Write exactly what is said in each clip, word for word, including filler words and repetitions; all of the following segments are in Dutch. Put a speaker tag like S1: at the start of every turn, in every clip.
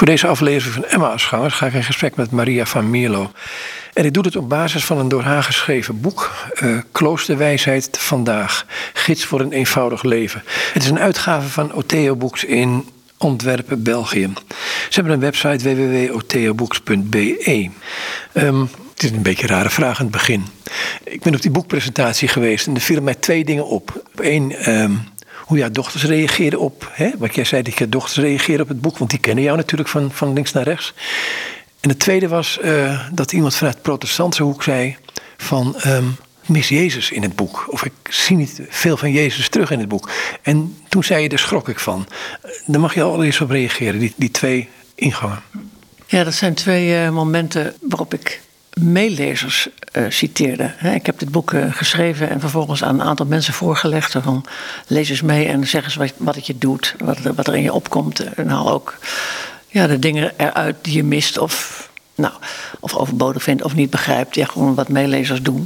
S1: Voor deze aflevering van Emmausgangers ga ik in gesprek met Maria van Mierlo. En ik doe het op basis van een door haar geschreven boek, uh, Kloosterwijsheid vandaag, gids voor een eenvoudig leven. Het is een uitgave van Otheo Books in Antwerpen, België. Ze hebben een website w w w punt otheo books punt b e. Um, het is een beetje een rare vraag aan het begin. Ik ben op die boekpresentatie geweest en er vielen mij twee dingen op. Op één, um, hoe jouw dochters reageerden op, hè? Wat jij zei, dat je dochters reageerden op het boek, want die kennen jou natuurlijk van, van links naar rechts. En het tweede was uh, dat iemand vanuit de protestantse hoek zei van, um, mis Jezus in het boek. Of ik zie niet veel van Jezus terug in het boek. En toen zei je, daar schrok ik van. Daar mag je al eens op reageren, die, die twee ingangen.
S2: Ja, dat zijn twee uh, momenten waarop ik meelezers uh, citeerde. He, ik heb dit boek uh, geschreven en vervolgens aan een aantal mensen voorgelegd. Van, lees eens mee en zeg eens wat, wat het je doet, wat, wat er in je opkomt. En haal ook ja, de dingen eruit die je mist of, nou, of overbodig vindt of niet begrijpt. Ja, gewoon wat meelezers doen.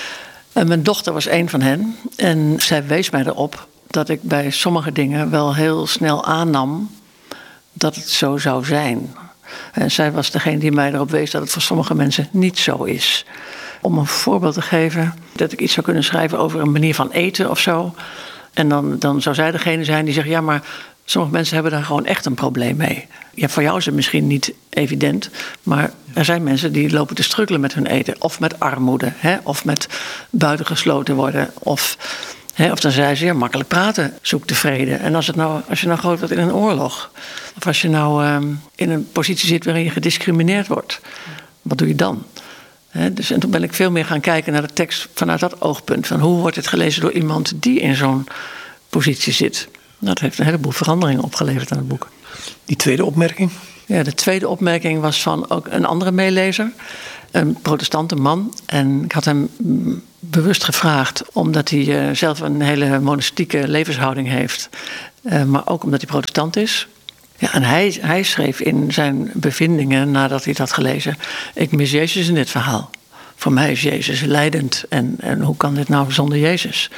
S2: En mijn dochter was een van hen. En zij wees mij erop dat ik bij sommige dingen wel heel snel aannam dat het zo zou zijn. En zij was degene die mij erop wees dat het voor sommige mensen niet zo is. Om een voorbeeld te geven, dat ik iets zou kunnen schrijven over een manier van eten of zo. En dan, dan zou zij degene zijn die zegt, ja, maar sommige mensen hebben daar gewoon echt een probleem mee. Ja, voor jou is het misschien niet evident, maar er zijn mensen die lopen te struggelen met hun eten. Of met armoede, hè, of met buitengesloten worden. Of, hè, of dan zei ze, ja, makkelijk praten, zoek tevreden. En als, het nou, als je nou groot wordt in een oorlog, of als je nou um, in een positie zit waarin je gediscrimineerd wordt, wat doe je dan? He, dus, en toen ben ik veel meer gaan kijken naar de tekst vanuit dat oogpunt. Van hoe wordt het gelezen door iemand die in zo'n positie zit? Nou, dat heeft een heleboel veranderingen opgeleverd aan het boek.
S1: Die tweede opmerking?
S2: Ja, de tweede opmerking was van ook een andere meelezer. Een protestante man. En ik had hem bewust gevraagd omdat hij uh, zelf een hele monastieke levenshouding heeft. Uh, maar ook omdat hij protestant is. Ja, en hij, hij schreef in zijn bevindingen nadat hij het had gelezen, ik mis Jezus in dit verhaal. Voor mij is Jezus lijdend. En, en hoe kan dit nou zonder Jezus?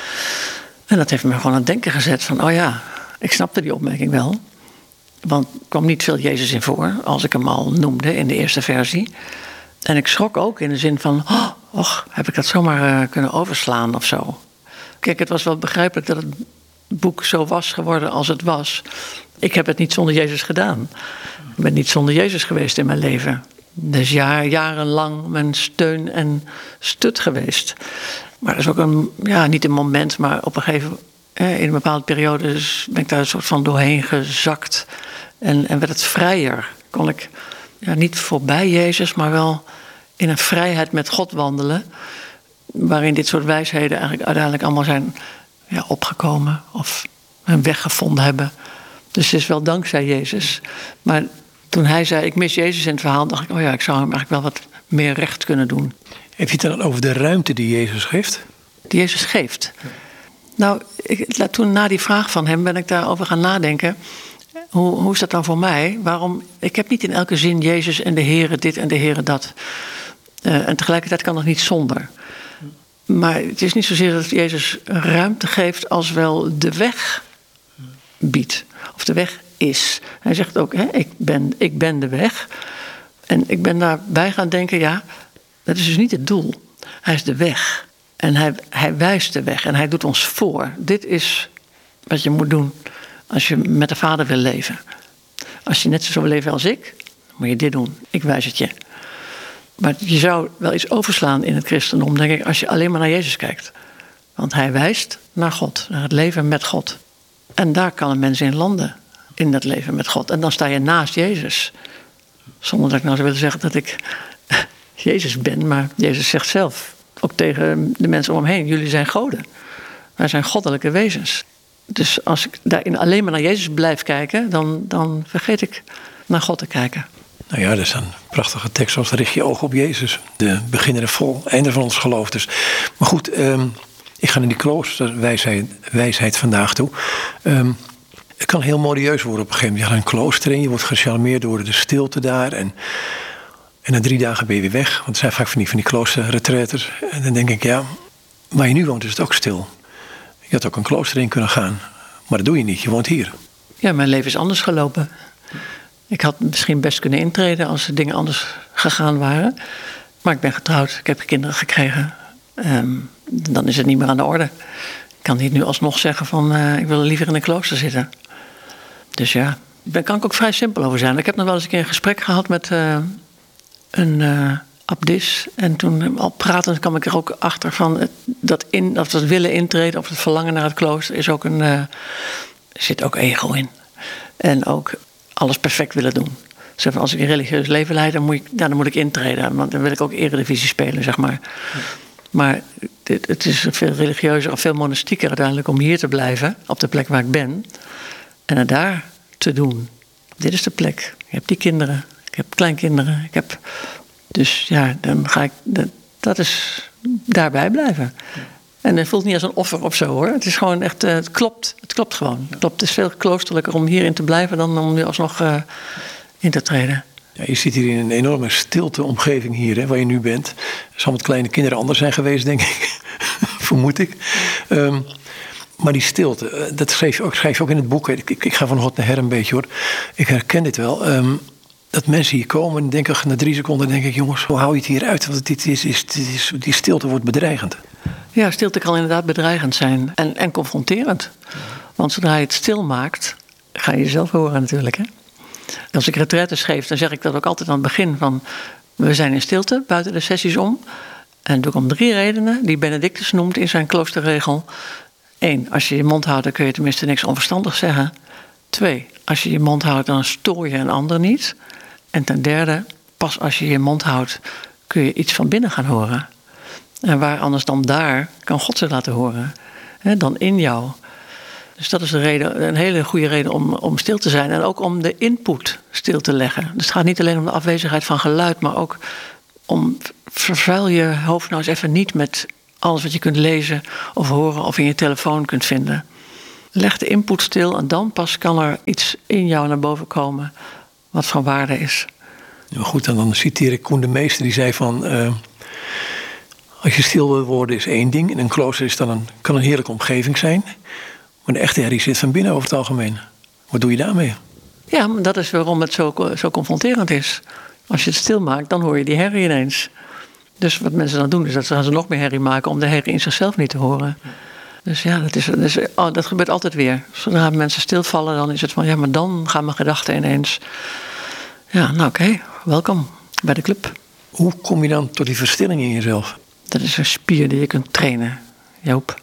S2: En dat heeft me gewoon aan het denken gezet van, oh ja, ik snapte die opmerking wel. Want er kwam niet veel Jezus in voor, als ik hem al noemde in de eerste versie. En ik schrok ook in de zin van, oh, och, heb ik dat zomaar uh, kunnen overslaan of zo. Kijk, het was wel begrijpelijk dat het boek zo was geworden als het was. Ik heb het niet zonder Jezus gedaan. Ik ben niet zonder Jezus geweest in mijn leven. Dus jaar, jarenlang mijn steun en stut geweest. Maar dat is ook een, ja, niet een moment, maar op een gegeven moment, in een bepaalde periode ben ik daar een soort van doorheen gezakt. En, en werd het vrijer. Kon ik ja, niet voorbij Jezus, maar wel in een vrijheid met God wandelen. Waarin dit soort wijsheden eigenlijk uiteindelijk allemaal zijn ja, opgekomen. Of een weg gevonden hebben. Dus het is wel dankzij Jezus. Maar toen hij zei, ik mis Jezus in het verhaal, dacht ik, oh ja, ik zou hem eigenlijk wel wat meer recht kunnen doen.
S1: Heb je het dan over de ruimte die Jezus geeft?
S2: Die Jezus geeft. Ja. Nou, ik, toen na die vraag van hem ben ik daarover gaan nadenken. Hoe, hoe is dat dan voor mij? Waarom? Ik heb niet in elke zin Jezus en de Heere dit en de Heere dat. Uh, en tegelijkertijd kan dat niet zonder. Maar het is niet zozeer dat Jezus ruimte geeft als wel de weg biedt. Of de weg is. Hij zegt ook, hè, ik, ben, ik ben de weg. En ik ben daarbij gaan denken, ja, dat is dus niet het doel. Hij is de weg. En hij, hij wijst de weg en hij doet ons voor. Dit is wat je moet doen als je met de Vader wil leven. Als je net zo wil leven als ik, moet je dit doen. Ik wijs het je. Maar je zou wel iets overslaan in het christendom, denk ik, als je alleen maar naar Jezus kijkt. Want hij wijst naar God, naar het leven met God. En daar kan een mens in landen, in dat leven met God. En dan sta je naast Jezus. Zonder dat ik nou zou willen zeggen dat ik Jezus ben, maar Jezus zegt zelf, ook tegen de mensen om hem heen, jullie zijn goden. Wij zijn goddelijke wezens. Dus als ik daarin alleen maar naar Jezus blijf kijken, dan, dan vergeet ik naar God te kijken.
S1: Nou ja, dat is een prachtige tekst zoals richt je oog op Jezus. De beginner en vol, einde van ons geloof. Dus. Maar goed, um, ik ga naar die kloosterwijsheid wijsheid vandaag toe. Um, het kan heel modieus worden op een gegeven moment. Je gaat een klooster in, je wordt gecharmeerd door de stilte daar. En, en na drie dagen ben je weer weg. Want het zijn vaak van die, van die kloosterretreaters. En dan denk ik, ja, waar je nu woont is het ook stil. Je had ook een klooster in kunnen gaan. Maar dat doe je niet, je woont hier.
S2: Ja, mijn leven is anders gelopen. Ik had misschien best kunnen intreden als de dingen anders gegaan waren. Maar ik ben getrouwd, ik heb kinderen gekregen. Um, dan is het niet meer aan de orde. Ik kan niet nu alsnog zeggen van uh, ik wil liever in een klooster zitten. Dus ja, daar kan ik ook vrij simpel over zijn. Ik heb nog wel eens een keer een gesprek gehad met uh, een uh, abdis. En toen al pratend kwam ik er ook achter van het, dat, in, dat het willen intreden of het verlangen naar het klooster is ook een, uh, er zit ook ego in. En ook alles perfect willen doen. Dus als ik een religieus leven leid, dan moet ik, ja, dan moet ik intreden. Want dan wil ik ook eredivisie spelen, zeg maar. Ja. Maar het, het is veel religieuzer of veel monastieker uiteindelijk om hier te blijven. Op de plek waar ik ben. En het daar te doen. Dit is de plek. Ik heb die kinderen. Ik heb kleinkinderen. Ik heb... Dus ja, dan ga ik... Dat is daarbij blijven. Ja. En het voelt niet als een offer of zo, hoor. Het is gewoon echt... Het klopt. Het klopt gewoon. Het klopt. Het is veel kloosterlijker om hierin te blijven dan om nu alsnog uh, in te treden.
S1: Ja, je zit hier in een enorme stilte omgeving hier, hè, waar je nu bent. Het zal met kleine kinderen anders zijn geweest, denk ik. Vermoed ik. Um, maar die stilte, dat schreef je ook, schrijf je ook in het boek. Ik, ik, ik ga van hot naar her een beetje, hoor. Ik herken dit wel. Um, dat mensen hier komen en denken, na drie seconden denk ik... jongens, hoe hou je het hier uit? Want dit is, is, dit is, die stilte wordt bedreigend.
S2: Ja, stilte kan inderdaad bedreigend zijn. En, en confronterend. Want zodra je het stil maakt, ga je jezelf horen natuurlijk, hè. Als ik retraites geef, dan zeg ik dat ook altijd aan het begin van... we zijn in stilte, buiten de sessies om. En dat doe ik om drie redenen, die Benedictus noemt in zijn kloosterregel. Eén, als je je mond houdt, dan kun je tenminste niks onverstandigs zeggen. Twee, als je je mond houdt, dan stoor je een ander niet. En ten derde, pas als je je mond houdt, kun je iets van binnen gaan horen. En waar anders dan daar, kan God zich laten horen. He, dan in jou. Dus dat is de reden, een hele goede reden om, om stil te zijn. En ook om de input stil te leggen. Dus het gaat niet alleen om de afwezigheid van geluid, maar ook om... vervuil je hoofd nou eens even niet met alles wat je kunt lezen of horen of in je telefoon kunt vinden. Leg de input stil en dan pas kan er iets in jou naar boven komen wat van waarde is.
S1: Ja, goed, en dan citeer ik Koen de Meester, die zei van... Uh, als je stil wil worden is één ding. In een klooster is dan een, kan een heerlijke omgeving zijn. Maar de echte herrie zit van binnen over het algemeen. Wat doe je daarmee?
S2: Ja, maar dat is waarom het zo, zo confronterend is. Als je het stil maakt, dan hoor je die herrie ineens. Dus wat mensen dan doen, is dat ze gaan ze nog meer herrie maken... om de herrie in zichzelf niet te horen. Dus ja, dat, is, dat, is, oh, dat gebeurt altijd weer. Zodra mensen stilvallen, dan is het van... ja, maar dan gaan mijn gedachten ineens... ja, nou oké, okay, welkom bij de club.
S1: Hoe kom je dan tot die verstilling in jezelf?
S2: Dat is een spier die je kunt trainen, Joop.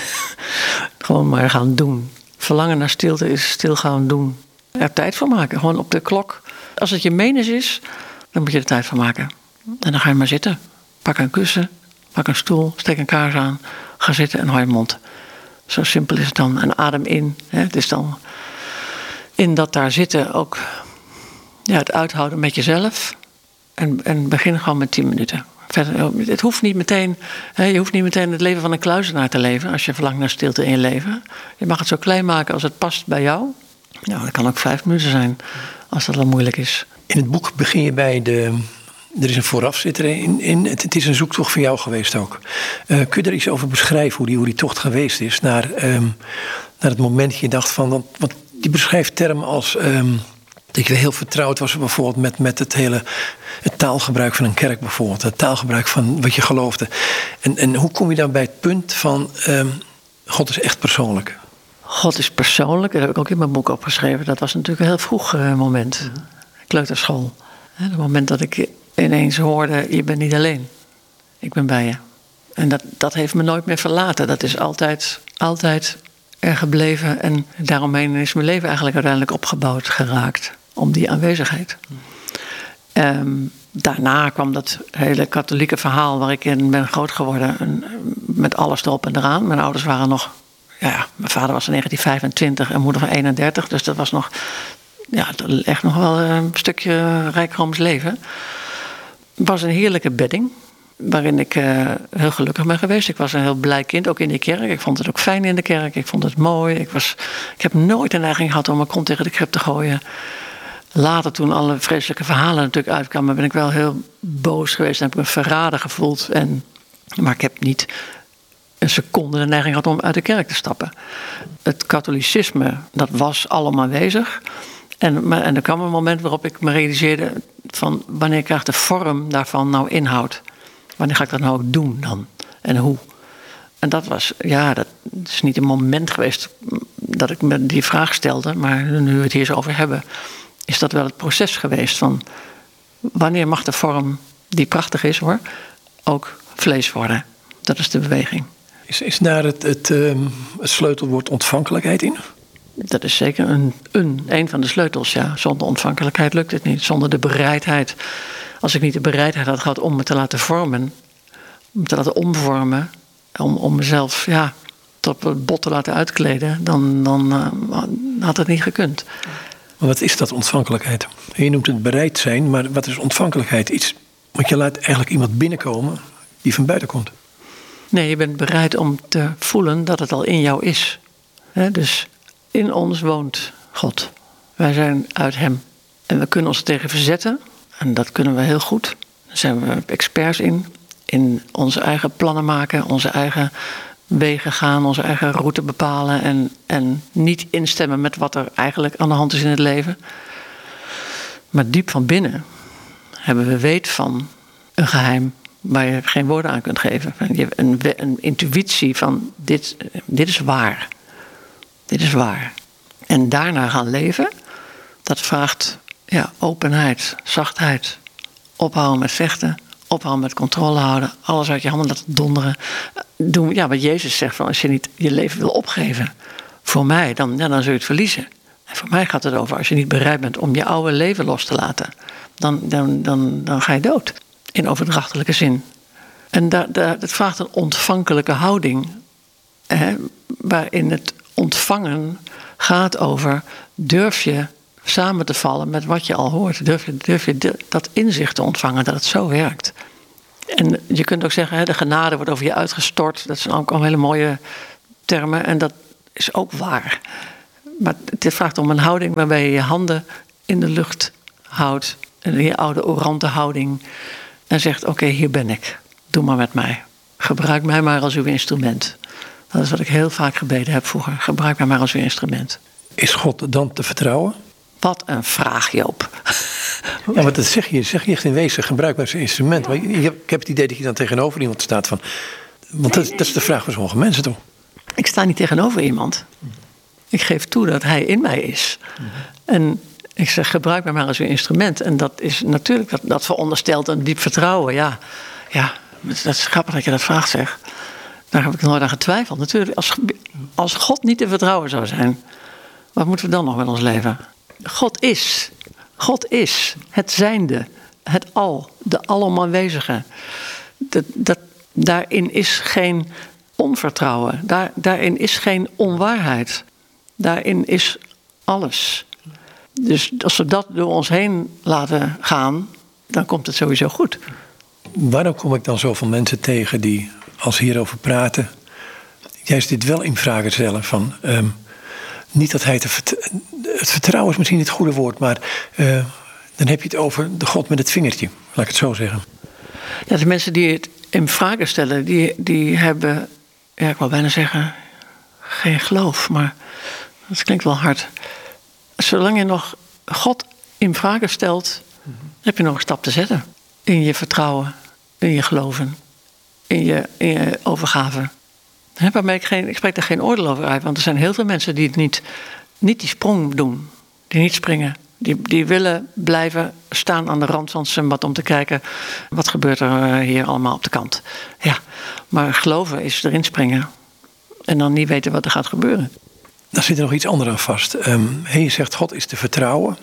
S2: Gewoon maar gaan doen. Verlangen naar stilte is stil gaan doen. Er tijd voor maken, gewoon op de klok. Als het je menens is, dan moet je er tijd voor maken. En dan ga je maar zitten. Pak een kussen, pak een stoel, steek een kaars aan. Ga zitten en hou je mond. Zo simpel is het dan. En adem in. Hè. Het is dan in dat daar zitten ook ja, het uithouden met jezelf. En, en begin gewoon met tien minuten. Verder, het hoeft niet meteen, hè, je hoeft niet meteen het leven van een kluizenaar te leven... als je verlangt naar stilte in je leven. Je mag het zo klein maken als het past bij jou. Nou, dat kan ook vijf minuten zijn, als dat wel moeilijk is.
S1: In het boek begin je bij de... Er is een voorafzitter in. in het, het is een zoektocht van jou geweest ook. Uh, kun je er iets over beschrijven, hoe die, hoe die tocht geweest is... naar, um, naar het moment dat je dacht van... Want, want die beschrijft termen als... Um, dat je heel vertrouwd was bijvoorbeeld met, met het hele het taalgebruik van een kerk bijvoorbeeld. Het taalgebruik van wat je geloofde. En, en hoe kom je dan bij het punt van... Um, God is echt persoonlijk?
S2: God is persoonlijk, dat heb ik ook in mijn boek opgeschreven. Dat was natuurlijk een heel vroeg uh, moment. Mm-hmm. Kleuterschool. Het moment dat ik ineens hoorde, je bent niet alleen. Ik ben bij je. En dat, dat heeft me nooit meer verlaten. Dat is altijd, altijd er gebleven. En daaromheen is mijn leven eigenlijk uiteindelijk opgebouwd geraakt. Om die aanwezigheid. Um, daarna kwam dat hele katholieke verhaal waar ik in ben groot geworden. En, met alles erop en eraan. Mijn ouders waren nog... Ja, mijn vader was in negentien vijfentwintig en moeder van eenendertig. Dus dat was nog... Ja, echt nog wel een stukje rijkrooms leven. Het was een heerlijke bedding. Waarin ik uh, heel gelukkig ben geweest. Ik was een heel blij kind, ook in de kerk. Ik vond het ook fijn in de kerk. Ik vond het mooi. Ik, was, ik heb nooit de neiging gehad om mijn kont tegen de krib te gooien. Later, toen alle vreselijke verhalen natuurlijk uitkwamen... ben ik wel heel boos geweest en heb ik me verraden gevoeld. En, maar ik heb niet een seconde de neiging gehad om uit de kerk te stappen. Het katholicisme, dat was allemaal aanwezig. En, maar, en er kwam een moment waarop ik me realiseerde van wanneer krijgt de vorm daarvan nou inhoud? Wanneer ga ik dat nou ook doen dan? En hoe? En dat was, ja, dat is niet een moment geweest dat ik me die vraag stelde, maar nu we het hier zo over hebben, is dat wel het proces geweest van wanneer mag de vorm, die prachtig is hoor, ook vlees worden? Dat is de beweging.
S1: Is, is daar het, het, um, het sleutelwoord ontvankelijkheid in?
S2: Dat is zeker een, een, een van de sleutels, ja. Zonder ontvankelijkheid lukt het niet. Zonder de bereidheid. Als ik niet de bereidheid had gehad om me te laten vormen, om te laten omvormen, om, om mezelf ja, tot het bot te laten uitkleden, dan, dan uh, had het niet gekund.
S1: Maar wat is dat ontvankelijkheid? Je noemt het bereid zijn, maar wat is ontvankelijkheid? Iets, want je laat eigenlijk iemand binnenkomen die van buiten komt.
S2: Nee, je bent bereid om te voelen dat het al in jou is. He, dus in ons woont God. Wij zijn uit hem. En we kunnen ons er tegen verzetten. En dat kunnen we heel goed. Daar zijn we experts in. In onze eigen plannen maken, onze eigen wegen gaan, onze eigen route bepalen. En, en niet instemmen met wat er eigenlijk aan de hand is in het leven. Maar diep van binnen hebben we weet van een geheim waar je geen woorden aan kunt geven. Een, een intuïtie van dit, dit is waar. Dit is waar. En daarna gaan leven, dat vraagt ja, openheid, zachtheid. Ophouden met vechten, ophouden met controle houden. Alles uit je handen laten donderen. Doen, ja, wat Jezus zegt, van als je niet je leven wil opgeven voor mij, dan, ja, dan zul je het verliezen. En voor mij gaat het over, als je niet bereid bent om je oude leven los te laten, dan, dan, dan, dan ga je dood. In overdrachtelijke zin. En dat, dat vraagt een ontvankelijke houding. Hè, waarin het ontvangen gaat over, durf je samen te vallen met wat je al hoort. Durf je, durf je de, dat inzicht te ontvangen, dat het zo werkt. En je kunt ook zeggen, hè, de genade wordt over je uitgestort. Dat zijn ook al hele mooie termen. En dat is ook waar. Maar het vraagt om een houding waarbij je je handen in de lucht houdt. En je oude orante houding. En zegt, oké, okay, hier ben ik. Doe maar met mij. Gebruik mij maar als uw instrument. Dat is wat ik heel vaak gebeden heb vroeger. Gebruik mij maar als uw instrument.
S1: Is God dan te vertrouwen?
S2: Wat een vraag, Joop.
S1: Ja, maar dat zeg je, zeg je echt in wezen. Gebruik mij als instrument. Maar ik heb het idee dat je dan tegenover iemand staat van. Want dat, dat is de vraag van sommige mensen toch?
S2: Ik sta niet tegenover iemand. Ik geef toe dat hij in mij is. Mm-hmm. En ik zeg, gebruik mij maar als uw instrument. En dat is natuurlijk, dat, dat veronderstelt een diep vertrouwen. Ja, ja, dat is grappig dat je dat vraagt, zeg. Daar heb ik nooit aan getwijfeld. Natuurlijk, als, als God niet te vertrouwen zou zijn, wat moeten we dan nog met ons leven? God is. God is. Het zijnde. Het al. De alom-aanwezige. Dat, dat, daarin is geen onvertrouwen. Daar, daarin is geen onwaarheid. Daarin is alles. Dus als we dat door ons heen laten gaan, dan komt het sowieso goed.
S1: Waarom kom ik dan zoveel mensen tegen die, als ze hierover praten, juist dit wel in vragen stellen? Van, um, niet dat hij het, vert- het vertrouwen is misschien niet het goede woord, maar uh, dan heb je het over de God met het vingertje, laat ik het zo zeggen.
S2: Ja, de mensen die het in vragen stellen, die, die hebben, ja, ik wil bijna zeggen, geen geloof, maar dat klinkt wel hard. Zolang je nog God in vragen stelt, mm-hmm. heb je nog een stap te zetten. In je vertrouwen, in je geloven, in je, in je overgave. He, waarmee ik, geen, ik spreek daar geen oordeel over uit, want er zijn heel veel mensen die het niet, niet die sprong doen. Die niet springen. Die, die willen blijven staan aan de rand van het zwembad om te kijken, wat gebeurt er hier allemaal op de kant. Ja, maar geloven is erin springen en dan niet weten wat er gaat gebeuren.
S1: Daar zit er nog iets anders aan vast. Um, je zegt, God is te vertrouwen.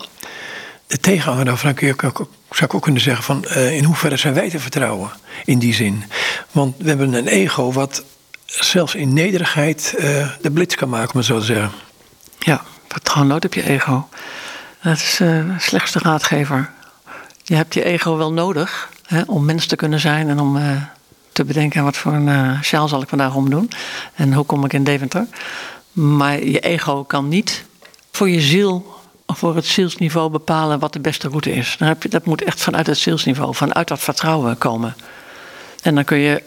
S1: De tegenhanger daarvan kun je ook, zou ik ook kunnen zeggen van, uh, in hoeverre zijn wij te vertrouwen in die zin? Want we hebben een ego wat zelfs in nederigheid uh, de blitz kan maken, om het zo te zeggen.
S2: Ja, vertrouw nooit op je ego. Dat is uh, de slechtste raadgever. Je hebt je ego wel nodig, hè, om mens te kunnen zijn en om uh, te bedenken wat voor een uh, sjaal zal ik vandaag omdoen. En hoe kom ik in Deventer. Maar je ego kan niet voor je ziel of voor het zielsniveau bepalen wat de beste route is. Dan heb je, dat moet echt vanuit het zielsniveau, vanuit dat vertrouwen komen. En dan kun je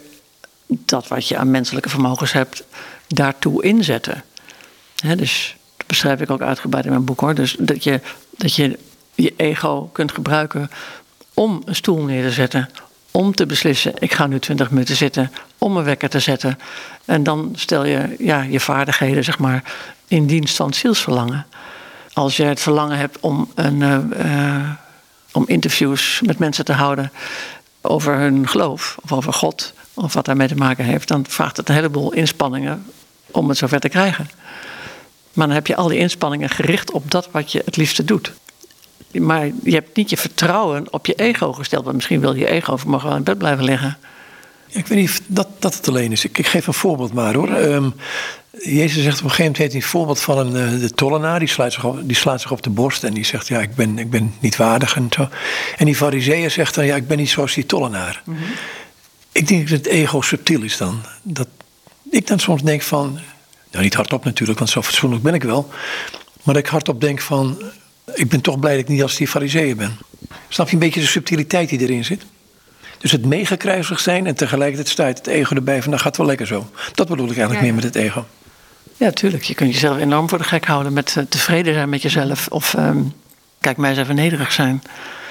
S2: dat wat je aan menselijke vermogens hebt, daartoe inzetten. He, dus dat beschrijf ik ook uitgebreid in mijn boek, hoor. Dus dat je Dat je je ego kunt gebruiken om een stoel neer te zetten. Om te beslissen, ik ga nu twintig minuten zitten. Om een wekker te zetten. En dan stel je ja, je vaardigheden zeg maar, in dienst van het zielsverlangen. Als je het verlangen hebt om, een, uh, uh, om interviews met mensen te houden over hun geloof of over God of wat daarmee te maken heeft, dan vraagt het een heleboel inspanningen om het zover te krijgen. Maar dan heb je al die inspanningen gericht op dat wat je het liefste doet. Maar je hebt niet je vertrouwen op je ego gesteld. Want misschien wil je ego mag wel in bed blijven liggen.
S1: Ik weet niet of dat, dat het alleen is. Ik, ik geef een voorbeeld maar hoor. Um, Jezus zegt op een gegeven moment, heeft hij een voorbeeld van een, uh, de tollenaar. Die slaat, zich op, die slaat zich op de borst en die zegt, ja, ik ben, ik ben niet waardig en zo. En die farizeeër zegt dan, ja, ik ben niet zoals die tollenaar. Mm-hmm. Ik denk dat het ego subtiel is dan. Dat ik dan soms denk van, nou niet hardop natuurlijk, want zo fatsoenlijk ben ik wel. Maar dat ik hardop denk van, ik ben toch blij dat ik niet als die farizeeër ben. Snap je een beetje de subtiliteit die erin zit? Dus het meegekruisigd zijn en tegelijkertijd stuit het ego erbij van, dat gaat wel lekker zo. Dat bedoel ik eigenlijk ja. meer met het ego.
S2: Ja, tuurlijk. Je kunt jezelf enorm voor de gek houden met uh, tevreden zijn met jezelf. Of, um, kijk, mij eens even nederig zijn.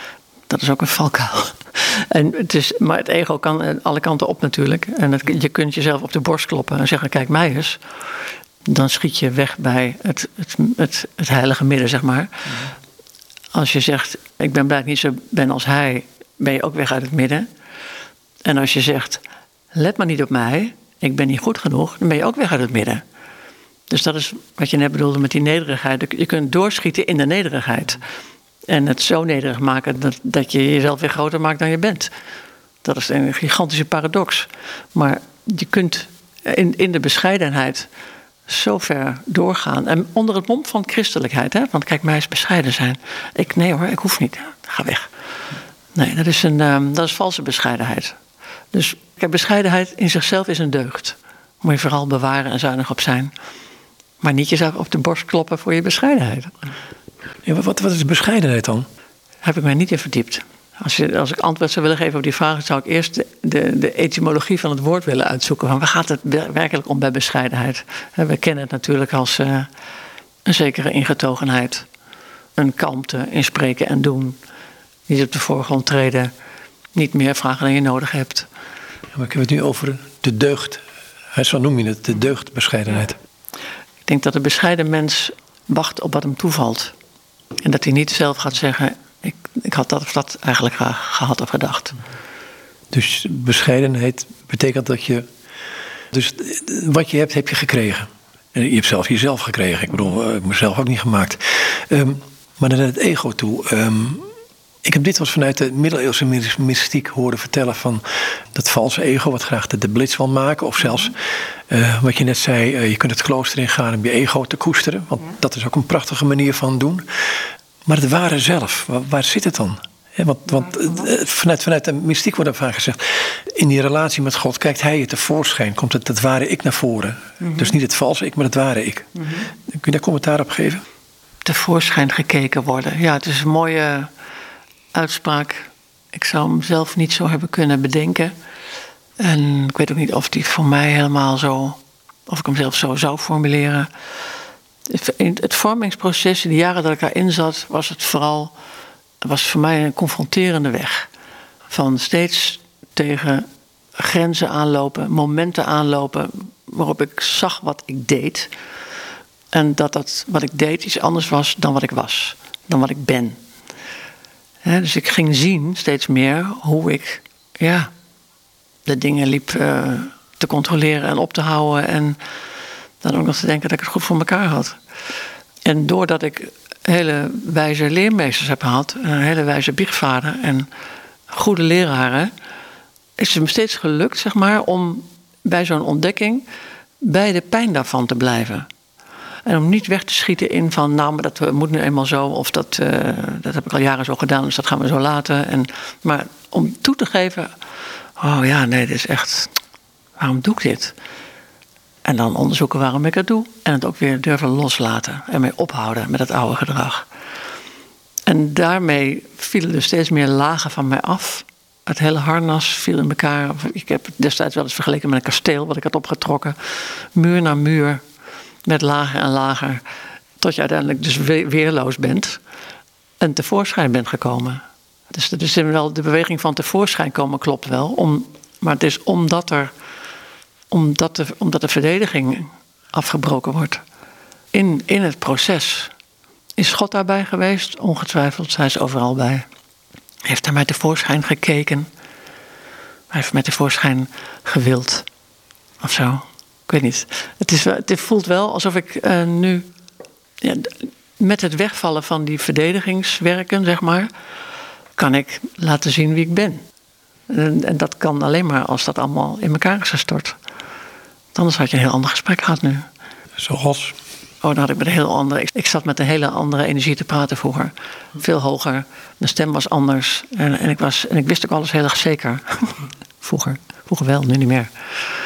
S2: Dat is ook een valkuil. En het is, maar het ego kan alle kanten op natuurlijk. En het, je kunt jezelf op de borst kloppen en zeggen, kijk mij eens. Dan schiet je weg bij het, het, het, het heilige midden, zeg maar. Ja. Als je zegt, ik ben blij dat ik niet zo ben als hij, ben je ook weg uit het midden. En als je zegt, let maar niet op mij, ik ben niet goed genoeg, dan ben je ook weg uit het midden. Dus dat is wat je net bedoelde met die nederigheid. Je kunt doorschieten in de nederigheid. En het zo nederig maken dat, dat je jezelf weer groter maakt dan je bent. Dat is een gigantische paradox. Maar je kunt in, in de bescheidenheid zo ver doorgaan. En onder het mom van christelijkheid. Hè? Want kijk, mij eens bescheiden zijn. Ik, nee hoor, ik hoef niet. Ga weg. Nee, dat is, een, um, dat is valse bescheidenheid. Dus kijk, bescheidenheid in zichzelf is een deugd. Moet je vooral bewaren en zuinig op zijn. Maar niet jezelf op de borst kloppen voor je bescheidenheid.
S1: Ja, wat, wat is bescheidenheid dan?
S2: Heb ik mij niet in verdiept. Als, je, als ik antwoord zou willen geven op die vraag, zou ik eerst de, de, de etymologie van het woord willen uitzoeken. Van waar gaat het werkelijk om bij bescheidenheid? We kennen het natuurlijk als uh, een zekere ingetogenheid. Een kalmte in spreken en doen. Niet op de voorgrond treden. Niet meer vragen dan je nodig hebt.
S1: Ja, maar ik heb het nu over de deugd. Zo noem je het, de deugdbescheidenheid.
S2: Ik denk dat de bescheiden mens wacht op wat hem toevalt. En dat hij niet zelf gaat zeggen, ik, ik had dat of dat eigenlijk graag gehad of gedacht.
S1: Dus bescheidenheid betekent dat je, dus wat je hebt, heb je gekregen. En je hebt zelf jezelf gekregen. Ik bedoel, ik heb mezelf ook niet gemaakt. Um, maar naar het ego toe. Um, ik heb dit wel eens vanuit de middeleeuwse mystiek horen vertellen van dat valse ego, wat graag de, de blitz wil maken. Of zelfs, uh, wat je net zei, uh, je kunt het klooster ingaan om je ego te koesteren. Want ja. dat is ook een prachtige manier van doen. Maar het ware zelf, waar, waar zit het dan? He, want want uh, vanuit, vanuit de mystiek wordt er vaak gezegd, in die relatie met God kijkt hij het tevoorschijn. Komt het, het ware ik naar voren. Mm-hmm. Dus niet het valse ik, maar het ware ik. Mm-hmm. Kun je daar commentaar op geven?
S2: Tevoorschijn gekeken worden. Ja, het is een mooie uitspraak. Ik zou hem zelf niet zo hebben kunnen bedenken. En ik weet ook niet of die voor mij helemaal zo, of ik hem zelf zo zou formuleren. In het vormingsproces, in de jaren dat ik daarin zat, was het vooral, was voor mij een confronterende weg. Van steeds tegen grenzen aanlopen, momenten aanlopen waarop ik zag wat ik deed. En dat dat wat ik deed iets anders was dan wat ik was, dan wat ik ben. He, dus ik ging zien steeds meer hoe ik ja, de dingen liep uh, te controleren en op te houden. En dan ook nog te denken dat ik het goed voor elkaar had. En doordat ik hele wijze leermeesters heb gehad, een hele wijze biechtvader en goede leraren, is het me steeds gelukt, zeg maar, om bij zo'n ontdekking bij de pijn daarvan te blijven. En om niet weg te schieten in van, nou, maar dat moet nu eenmaal zo. Of dat, uh, dat heb ik al jaren zo gedaan, dus dat gaan we zo laten. En, maar om toe te geven, oh ja, nee, dit is echt, waarom doe ik dit? En dan onderzoeken waarom ik het doe. En het ook weer durven loslaten. En mee ophouden met het oude gedrag. En daarmee vielen er steeds meer lagen van mij af. Het hele harnas viel in elkaar. Ik heb het destijds wel eens vergeleken met een kasteel wat ik had opgetrokken. Muur na muur. Met lager en lager. Tot je uiteindelijk dus weerloos bent. en tevoorschijn bent gekomen. Dus, dus wel de beweging van tevoorschijn komen klopt wel. Om, maar het is omdat, er, omdat, de, omdat de verdediging afgebroken wordt. In, in het proces. Is God daarbij geweest? Ongetwijfeld. Hij is overal bij. Hij heeft naar mij tevoorschijn gekeken. Hij heeft mij tevoorschijn gewild. Of zo. Ik weet niet. Het, is, het voelt wel alsof ik uh, nu... Ja, met het wegvallen van die verdedigingswerken, zeg maar... kan ik laten zien wie ik ben. En, en dat kan alleen maar als dat allemaal in elkaar is gestort. Anders had je een heel ander gesprek gehad nu.
S1: Zoals?
S2: Oh, dan had ik met een heel andere... Ik, ik zat met een hele andere energie te praten vroeger. Veel hoger. Mijn stem was anders. En, en, ik, was, en ik wist ook alles heel erg zeker. vroeger. Vroeger wel, nu niet meer.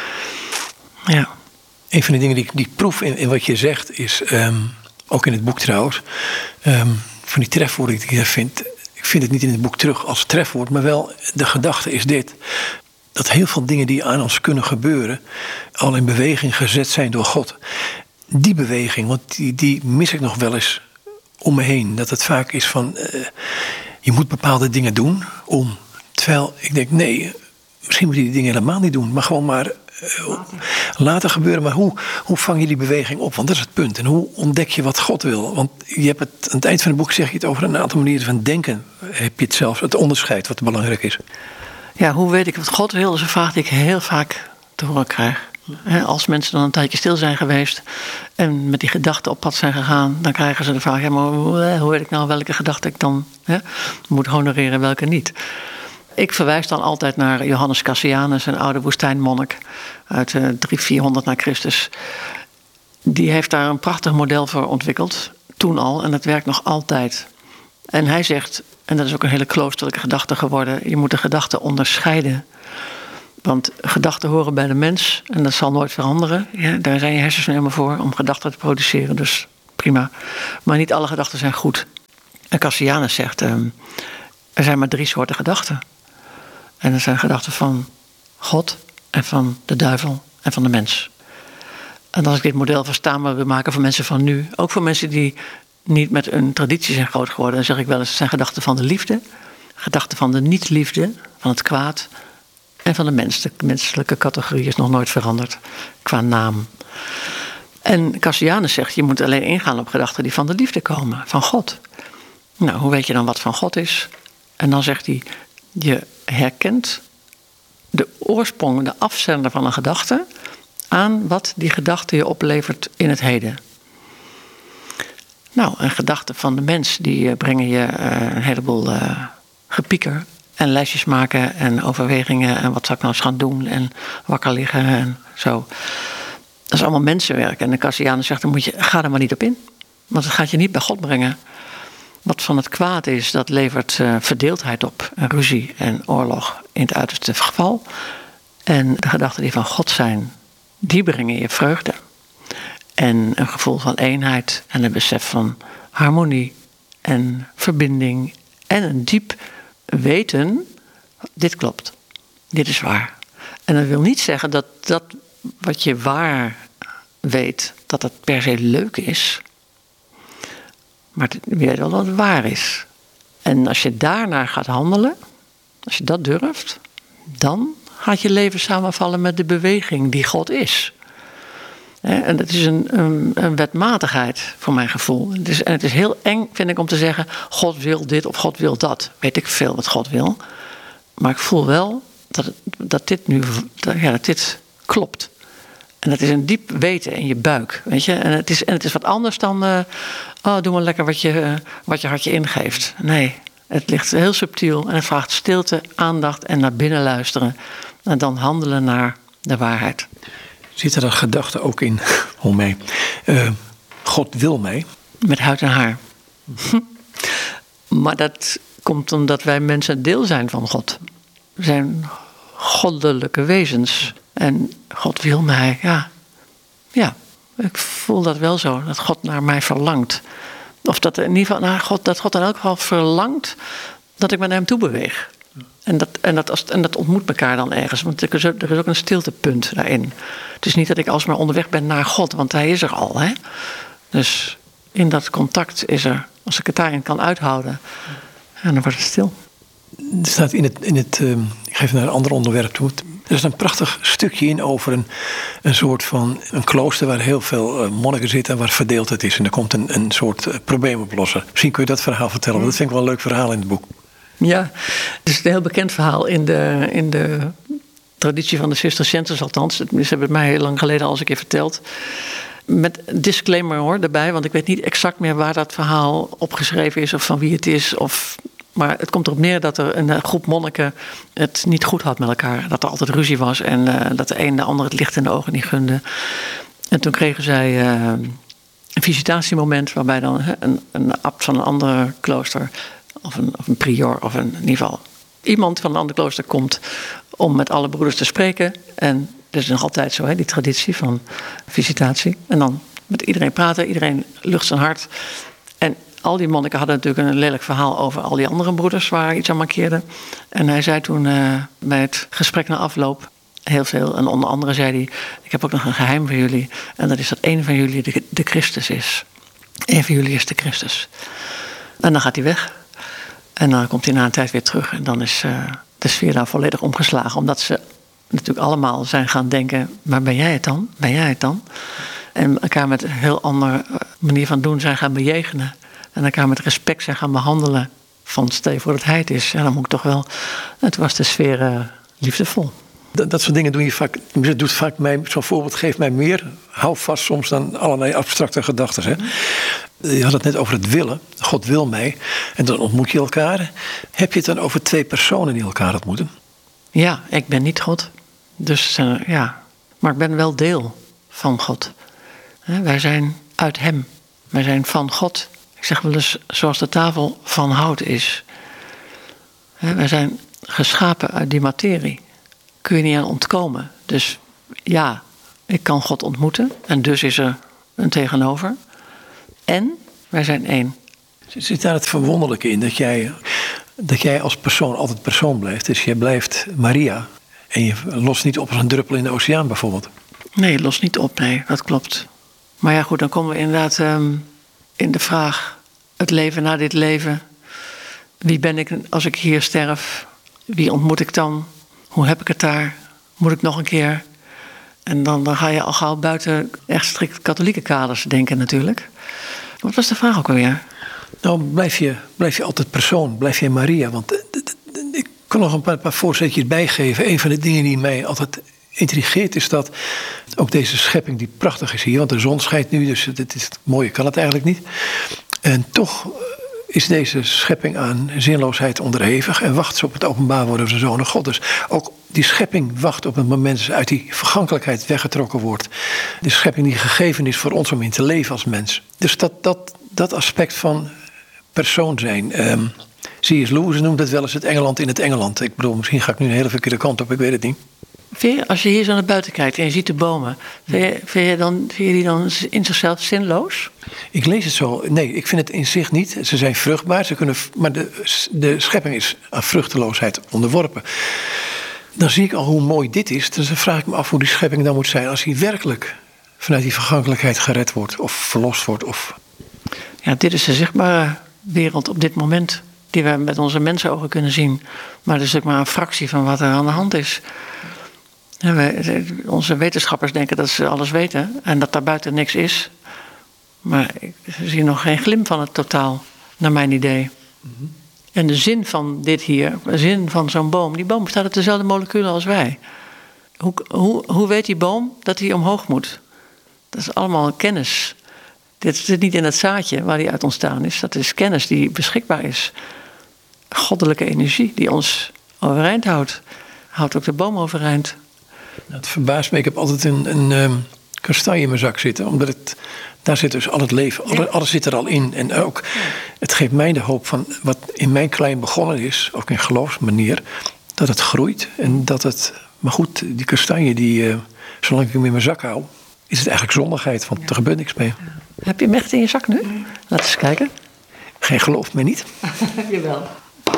S2: Ja.
S1: Een van de dingen die ik, die ik proef in, in wat je zegt is... Um, ook in het boek trouwens... Um, van die trefwoorden die ik daar vind... Ik vind het niet in het boek terug als trefwoord... maar wel de gedachte is dit... dat heel veel dingen die aan ons kunnen gebeuren... al in beweging gezet zijn door God. Die beweging, want die, die mis ik nog wel eens om me heen. Dat het vaak is van... Uh, je moet bepaalde dingen doen om... Terwijl ik denk, nee... Misschien moet je die dingen helemaal niet doen... maar gewoon maar... Uh, laten gebeuren, maar hoe, hoe vang je die beweging op? Want dat is het punt. En hoe ontdek je wat God wil? Want je hebt het, aan het eind van het boek zeg je het over een aantal manieren van denken. Heb je het zelfs, het onderscheid wat belangrijk is.
S2: Ja, hoe weet ik wat God wil? Dat is een vraag die ik heel vaak te horen krijg. Als mensen dan een tijdje stil zijn geweest en met die gedachten op pad zijn gegaan, dan krijgen ze de vraag, ja, maar hoe, hoe weet ik nou welke gedachte ik dan hè, moet honoreren en welke niet? Ik verwijs dan altijd naar Johannes Cassianus, een oude woestijnmonnik uit uh, drie vierhonderd na Christus. Die heeft daar een prachtig model voor ontwikkeld, toen al, en dat werkt nog altijd. En hij zegt, en dat is ook een hele kloosterlijke gedachte geworden, je moet de gedachten onderscheiden. Want gedachten horen bij de mens en dat zal nooit veranderen. Ja, daar zijn je hersens helemaal voor om gedachten te produceren, dus prima. Maar niet alle gedachten zijn goed. En Cassianus zegt, um, er zijn maar drie soorten gedachten. En dat zijn gedachten van God en van de duivel en van de mens. En als ik dit model verstaanbaar wil maken voor mensen van nu, ook voor mensen die niet met een traditie zijn groot geworden, dan zeg ik wel eens, het zijn gedachten van de liefde, gedachten van de niet-liefde, van het kwaad en van de mens. De menselijke categorie is nog nooit veranderd qua naam. En Cassianus zegt, je moet alleen ingaan op gedachten die van de liefde komen, van God. Nou, hoe weet je dan wat van God is? En dan zegt hij, je herkent de oorsprong, de afzender van een gedachte aan wat die gedachte je oplevert in het heden. Nou, een gedachte van de mens, die brengen je uh, een heleboel uh, gepieker en lijstjes maken en overwegingen en wat zou ik nou eens gaan doen en wakker liggen en zo. Dat is allemaal mensenwerk. En de Cassianus zegt, dan moet je, ga er maar niet op in. Want het gaat je niet bij God brengen. Wat van het kwaad is, dat levert uh, verdeeldheid op. En ruzie en oorlog in het uiterste geval. En de gedachten die van God zijn, die brengen je vreugde. En een gevoel van eenheid en een besef van harmonie en verbinding. En een diep weten, dit klopt. Dit is waar. En dat wil niet zeggen dat dat wat je waar weet, dat dat per se leuk is. Maar je weet wel dat het waar is. En als je daarnaar gaat handelen, als je dat durft, dan gaat je leven samenvallen met de beweging die God is. En dat is een, een, een wetmatigheid voor mijn gevoel. Het is, en het is heel eng, vind ik, om te zeggen, God wil dit of God wil dat. Weet ik veel wat God wil. Maar ik voel wel dat, het, dat dit nu, dat, ja, dat dit klopt. En dat is een diep weten in je buik, weet je. En het is, en het is wat anders dan, uh, oh, doe maar lekker wat je, uh, wat je hartje ingeeft. Nee, het ligt heel subtiel en het vraagt stilte, aandacht en naar binnen luisteren. En dan handelen naar de waarheid.
S1: Zit er dat gedachte ook in, om mij, uh, God wil mij?
S2: Met huid en haar. Maar dat komt omdat wij mensen deel zijn van God. We zijn goddelijke wezens. En God wil mij, ja. Ja, ik voel dat wel zo, dat God naar mij verlangt. Of dat in ieder geval, nou, God, dat God in elk geval verlangt dat ik me naar hem toe beweeg. En dat, en, dat, als, en dat ontmoet elkaar dan ergens. Want er is, ook, er is ook een stiltepunt daarin. Het is niet dat ik alsmaar onderweg ben naar God, want hij is er al. Hè? Dus in dat contact is er Als ik het daarin kan uithouden, en dan wordt het stil.
S1: Er staat in het, in het uh, ik ga even naar een ander onderwerp toe. Er is een prachtig stukje in over een, een soort van een klooster waar heel veel uh, monniken zitten en waar verdeeldheid is. En er komt een, een soort uh, probleemoplosser. Misschien kun je dat verhaal vertellen, want dat vind ik wel een leuk verhaal in het boek.
S2: Ja, het is een heel bekend verhaal in de, in de traditie van de Cisterciënters althans. Ze hebben het mij heel lang geleden al eens een keer verteld. Met disclaimer hoor, daarbij, want ik weet niet exact meer waar dat verhaal opgeschreven is of van wie het is. Of, maar het komt erop neer dat er een groep monniken het niet goed had met elkaar. Dat er altijd ruzie was en uh, dat de een de ander het licht in de ogen niet gunde. En toen kregen zij uh, een visitatiemoment waarbij dan uh, een, een abt van een ander klooster, of een, of een prior, of een, in ieder geval iemand van een ander klooster komt om met alle broeders te spreken. En dat is nog altijd zo, hè, die traditie van visitatie. En dan met iedereen praten, iedereen lucht zijn hart. En al die monniken hadden natuurlijk een lelijk verhaal over al die andere broeders waar iets aan mankeerde. En hij zei toen uh, bij het gesprek na afloop heel veel. En onder andere zei hij, ik heb ook nog een geheim voor jullie. En dat is dat één van jullie de, de Christus is. Eén van jullie is de Christus. En dan gaat hij weg. En dan komt hij na een tijd weer terug. En dan is uh, de sfeer daar volledig omgeslagen. Omdat ze natuurlijk allemaal zijn gaan denken, maar ben jij het dan? Ben jij het dan? En elkaar met een heel andere manier van doen zijn gaan bejegenen. En elkaar met respect zijn gaan behandelen. Van stel je voor dat hij het is. Ja, dan moet ik toch wel. En toen was de sfeer uh, liefdevol.
S1: Dat, dat soort dingen doe je vaak. Het doet vaak mij, zo'n voorbeeld geeft mij meer. Hou vast soms dan allerlei abstracte gedachten. Hè? Je had het net over het willen. God wil mij. En dan ontmoet je elkaar. Heb je het dan over twee personen die elkaar ontmoeten?
S2: Ja, ik ben niet God. Dus uh, ja. Maar ik ben wel deel van God. Hè, wij zijn uit hem. Wij zijn van God. Ik zeg wel eens zoals de tafel van hout is. Hè, wij zijn geschapen uit die materie. Kun je niet aan ontkomen. Dus ja, ik kan God ontmoeten. En dus is er een tegenover. En wij zijn één.
S1: Zit daar het verwonderlijke in dat jij, dat jij als persoon altijd persoon blijft? Dus jij blijft Maria. En je lost niet op als een druppel in de oceaan bijvoorbeeld.
S2: Nee, los niet op. Nee, dat klopt. Maar ja goed, dan komen we inderdaad um, in de vraag. Het leven na dit leven. Wie ben ik als ik hier sterf? Wie ontmoet ik dan? Hoe heb ik het daar? Moet ik nog een keer? En dan, dan ga je al gauw buiten echt strikt katholieke kaders denken natuurlijk. Wat was de vraag ook alweer?
S1: Nou, blijf je, blijf je altijd persoon. Blijf je Maria. Want ik kan nog een paar, paar voorzetjes bijgeven. Een van de dingen die mij altijd intrigeert is dat ook deze schepping die prachtig is hier. Want de zon schijnt nu, dus het is mooie kan het eigenlijk niet. En toch is deze schepping aan zinloosheid onderhevig en wacht ze op het openbaar worden van de Zoon God. Dus ook die schepping wacht op het moment dat ze uit die vergankelijkheid weggetrokken wordt. De schepping die gegeven is voor ons om in te leven als mens. Dus dat, dat, dat aspect van persoon zijn. Um, C S Lewis noemt het wel eens het Engeland in het Engeland. Ik bedoel, misschien ga ik nu een hele verkeerde kant op, ik weet het niet.
S2: Vind je, als je hier zo naar buiten kijkt en je ziet de bomen, vind je, vind je, dan, vind je die dan in zichzelf zinloos?
S1: Ik lees het zo. Nee, ik vind het in zich niet. Ze zijn vruchtbaar, ze kunnen, maar de, de schepping is aan vruchteloosheid onderworpen. Dan zie ik al hoe mooi dit is. Dus dan vraag ik me af hoe die schepping dan moet zijn als hij werkelijk vanuit die vergankelijkheid gered wordt of verlost wordt. Of...
S2: Ja, dit is de zichtbare wereld op dit moment die we met onze mensenogen kunnen zien. Maar dat is ook maar een fractie van wat er aan de hand is. En wij, onze wetenschappers denken dat ze alles weten en dat daar buiten niks is. Maar ik zie nog geen glimp van het totaal, naar mijn idee. Mm-hmm. En de zin van dit hier, de zin van zo'n boom, die boom bestaat uit dezelfde moleculen als wij. Hoe, hoe, hoe weet die boom dat hij omhoog moet? Dat is allemaal kennis. Dit zit niet in het zaadje waar die uit ontstaan is. Dat is kennis die beschikbaar is. Goddelijke energie die ons overeind houdt. Houdt ook de boom overeind.
S1: Nou, het verbaast me. Ik heb altijd een, een um, kastanje in mijn zak zitten. Omdat het, daar zit dus al het leven. Alle, alles zit er al in. En ook, het geeft mij de hoop van wat in mijn klein begonnen is. Ook in geloofsmanier. Dat het groeit. En dat het... Maar goed, die kastanje, die, uh, zolang ik hem in mijn zak hou, is het eigenlijk zondigheid. Want ja. Er gebeurt niks mee.
S2: Ja. Heb je hem echt in je zak nu? Laat eens kijken.
S1: Geen geloof meer niet.
S2: Jawel.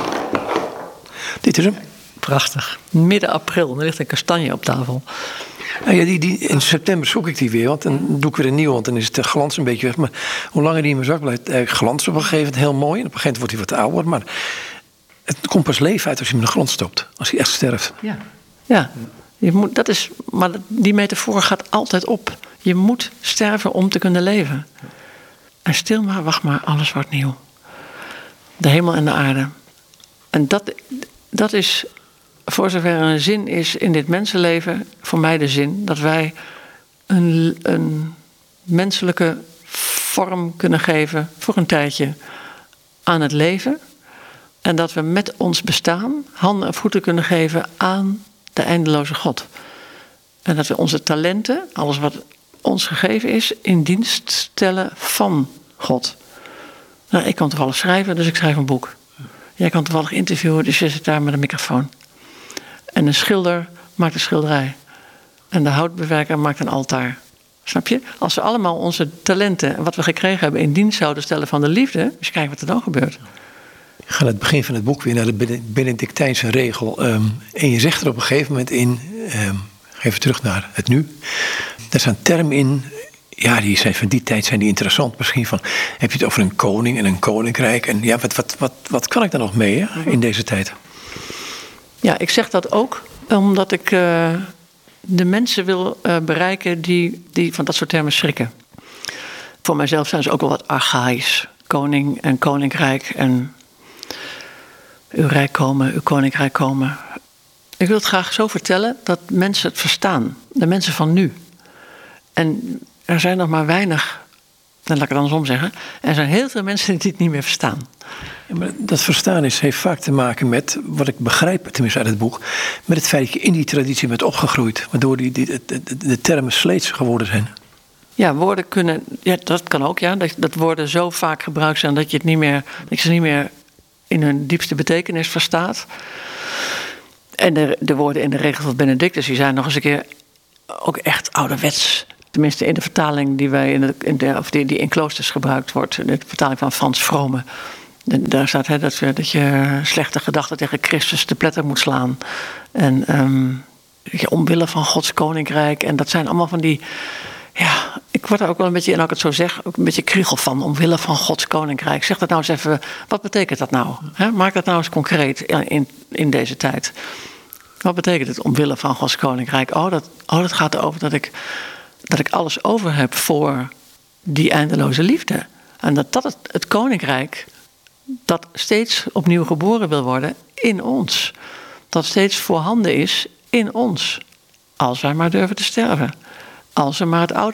S1: Dit is hem.
S2: Prachtig. Midden april, er ligt een kastanje op tafel.
S1: Nou ja, die, die, in september zoek ik die weer, want dan doe ik weer een nieuwe, want dan is het de glans een beetje weg. Maar hoe langer die in mijn zak blijft, eh, glans op een gegeven moment heel mooi. En op een gegeven moment wordt hij wat ouder, maar het komt pas leven uit als je hem in de grond stopt. Als hij echt sterft.
S2: Ja, ja. Je moet, dat is, maar die metafoor gaat altijd op. Je moet sterven om te kunnen leven. En stil maar, wacht maar, alles wordt nieuw. De hemel en de aarde. En dat, dat is, voor zover er een zin is in dit mensenleven, voor mij de zin dat wij een, een menselijke vorm kunnen geven voor een tijdje aan het leven. En dat we met ons bestaan handen en voeten kunnen geven aan de eindeloze God. En dat we onze talenten, alles wat ons gegeven is, in dienst stellen van God. Nou, ik kan toevallig schrijven, dus ik schrijf een boek. Jij kan toevallig interviewen, dus je zit daar met een microfoon. En een schilder maakt een schilderij. En de houtbewerker maakt een altaar. Snap je? Als we allemaal onze talenten en wat we gekregen hebben in dienst zouden stellen van de liefde, dus kijk wat er dan gebeurt.
S1: Ik ga aan het begin van het boek weer naar de Benedictijnse regel. Um, en je zegt er op een gegeven moment in, um, even terug naar het nu. Daar staan termen in, ja, die zijn van die tijd zijn die interessant. Misschien van, heb je het over een koning en een koninkrijk. En ja, wat, wat, wat, wat kan ik daar nog mee hè, in deze tijd?
S2: Ja, ik zeg dat ook omdat ik uh, de mensen wil uh, bereiken die, die van dat soort termen schrikken. Voor mijzelf zijn ze ook wel wat archaïs. Koning en koninkrijk en uw rijk komen, uw koninkrijk komen. Ik wil het graag zo vertellen dat mensen het verstaan. De mensen van nu. En er zijn nog maar weinig, dan laat ik het andersom zeggen. Er zijn heel veel mensen die het niet meer verstaan.
S1: Ja, maar dat verstaan is, heeft vaak te maken met, wat ik begrijp, tenminste uit het boek, met het feit dat je in die traditie bent opgegroeid. Waardoor die, die, de, de, de termen sleets geworden zijn.
S2: Ja, woorden kunnen, ja, dat kan ook, ja. Dat, dat woorden zo vaak gebruikt zijn dat je het niet meer, dat je ze niet meer in hun diepste betekenis verstaat. En de, de woorden in de regel van Benedictus, die zijn nog eens een keer ook echt ouderwets. Tenminste in de vertaling die wij in, de, in de, of die, die in kloosters gebruikt wordt. De vertaling van Frans Vrome. Daar staat hè, dat, dat je slechte gedachten tegen Christus te pletter moet slaan. En um, je, omwille van Gods koninkrijk. En dat zijn allemaal van die. Ja, ik word er ook wel een beetje, en als ik het zo zeg, ook een beetje kriegel van. Omwille van Gods koninkrijk. Zeg dat nou eens even. Wat betekent dat nou? He, maak dat nou eens concreet in, in deze tijd. Wat betekent het omwille van Gods koninkrijk? Oh, dat, oh, dat gaat erover dat ik, dat ik alles over heb voor die eindeloze liefde. En dat dat het, het koninkrijk dat steeds opnieuw geboren wil worden in ons. Dat steeds voorhanden is in ons. Als wij maar durven te sterven. Als we maar het oude